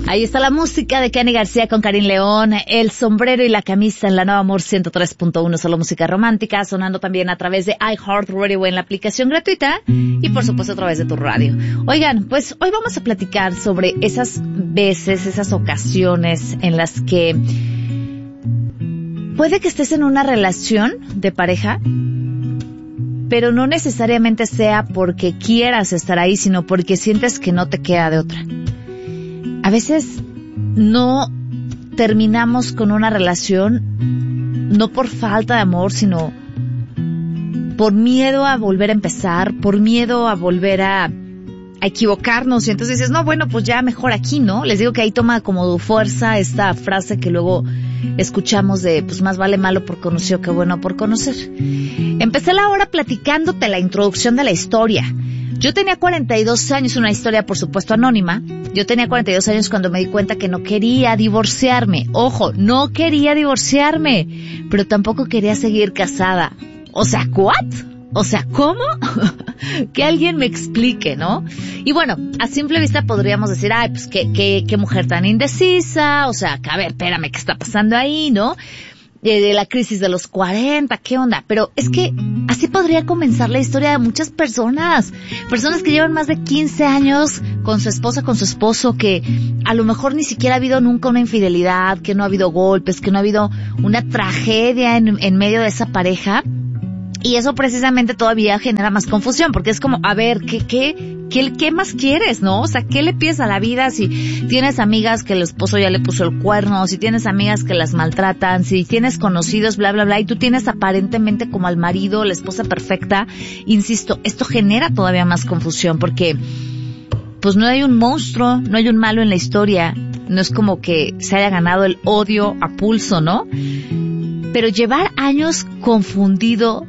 Ahí está la música de Kenny García con Karin León, El sombrero y la camisa en la Nueva Amor 103.1, solo música romántica, sonando también a través de iHeartRadio en la aplicación gratuita y por supuesto a través de tu radio. Oigan, pues hoy vamos a platicar sobre esas veces, esas ocasiones en las que puede que estés en una relación de pareja, pero no necesariamente sea porque quieras estar ahí, sino porque sientes que no te queda de otra. A veces no terminamos con una relación no por falta de amor, sino por miedo a volver a empezar, por miedo a volver a equivocarnos. Y entonces dices, no, bueno, pues ya mejor aquí, ¿no? Les digo que ahí toma como fuerza esta frase que luego escuchamos de, pues más vale malo por conocido que bueno por conocer. Empecé la hora platicándote la introducción de la historia. Yo tenía 42 años, una historia por supuesto anónima. Yo tenía 42 años cuando me di cuenta que no quería divorciarme. Ojo, no quería divorciarme, pero tampoco quería seguir casada. O sea, ¿what? O sea, ¿cómo? Que alguien me explique, ¿no? Y bueno, a simple vista podríamos decir, ay, pues qué mujer tan indecisa, o sea, que a ver, espérame, ¿qué está pasando ahí, no? De la crisis de los 40, ¿qué onda? Pero es que así podría comenzar la historia de muchas personas que llevan más de 15 años con su esposa, con su esposo, que a lo mejor ni siquiera ha habido nunca una infidelidad, que no ha habido golpes, que no ha habido una tragedia en medio de esa pareja. Y eso precisamente todavía genera más confusión, porque es como, a ver, ¿qué más quieres, no? O sea, ¿qué le pides a la vida si tienes amigas que el esposo ya le puso el cuerno, si tienes amigas que las maltratan, si tienes conocidos, bla, bla, bla, y tú tienes aparentemente como al marido, la esposa perfecta? Insisto, esto genera todavía más confusión, porque pues no hay un monstruo, no hay un malo en la historia, no es como que se haya ganado el odio a pulso, ¿no? Pero llevar años confundido,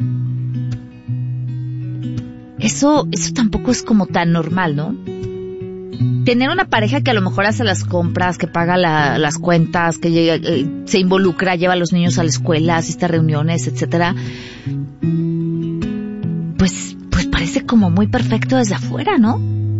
eso tampoco es como tan normal, ¿no? Tener una pareja que a lo mejor hace las compras, que paga las cuentas, que llega, se involucra, lleva a los niños a la escuela, asiste a reuniones, etcétera, pues parece como muy perfecto desde afuera, ¿no?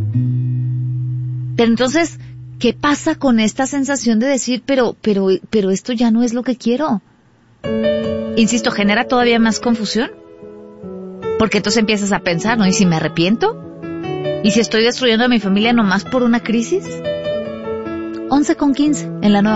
Pero entonces, ¿qué pasa con esta sensación de decir, pero esto ya no es lo que quiero? Insisto, genera todavía más confusión. Porque entonces empiezas a pensar, ¿no? ¿Y si me arrepiento? ¿Y si estoy destruyendo a mi familia nomás por una crisis? 11:15 en la Nueva